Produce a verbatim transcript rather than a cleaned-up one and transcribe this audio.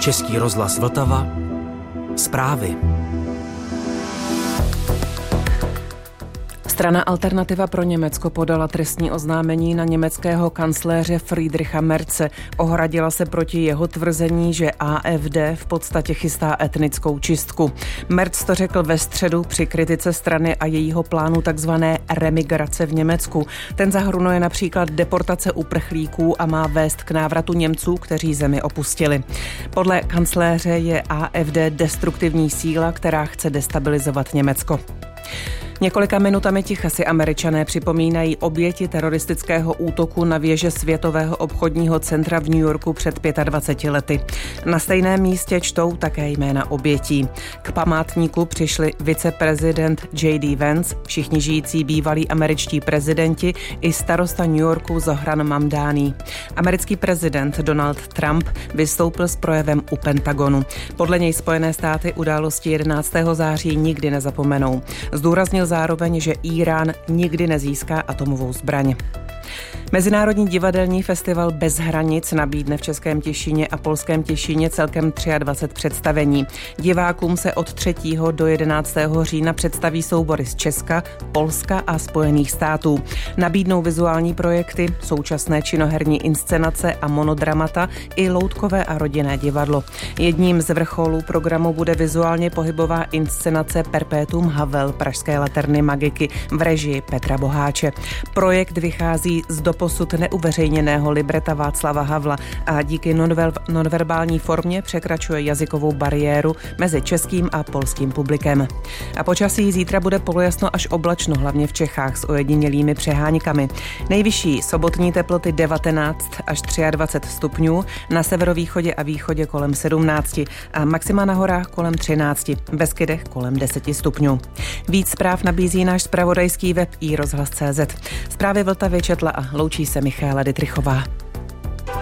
Český rozhlas Vltava. Zprávy. Strana Alternativa pro Německo podala trestní oznámení na německého kancléře Friedricha Merze. Ohradila se proti jeho tvrzení, že A F D v podstatě chystá etnickou čistku. Merz to řekl ve středu při kritice strany a jejího plánu takzvané remigrace v Německu. Ten zahrnuje například deportace uprchlíků a má vést k návratu Němců, kteří zemi opustili. Podle kancléře je A F D destruktivní síla, která chce destabilizovat Německo. Několika minutami ticha si Američané připomínají oběti teroristického útoku na věže Světového obchodního centra v New Yorku před dvaceti pěti lety. Na stejném místě čtou také jména obětí. K památníku přišli viceprezident J D Vance, všichni žijící bývalí američtí prezidenti i starosta New Yorku Zohran Mamdani. Americký prezident Donald Trump vystoupil s projevem u Pentagonu. Podle něj Spojené státy události jedenáctého září nikdy nezapomenou. Zdůraznil zároveň, že Írán nikdy nezíská atomovou zbraň. Mezinárodní divadelní festival Bez hranic nabídne v Českém Těšíně a Polském Těšíně celkem dvacet tři představení. Divákům se od třetího do jedenáctého října představí soubory z Česka, Polska a Spojených států. Nabídnou vizuální projekty, současné činoherní inscenace a monodramata i loutkové a rodinné divadlo. Jedním z vrcholů programu bude vizuálně pohybová inscenace Perpetuum Havel pražské Laterny Magiky v režii Petra Boháče. Projekt vychází z doposud neuveřejněného libreta Václava Havla a díky nonverbální formě překračuje jazykovou bariéru mezi českým a polským publikem. A počasí zítra bude polojasno až oblačno, hlavně v Čechách s ojedinělými přeháňkami. Nejvyšší sobotní teploty devatenáct až dvacet tři stupňů, na severovýchodě a východě kolem sedmnáct a maxima na horách kolem třináct, v Beskydech kolem deset stupňů. Víc zpráv nabízí náš zpravodajský web i rozhlas tečka cé zet. Zprávy Vltavy četla a loučí se Michaela Dytrichová.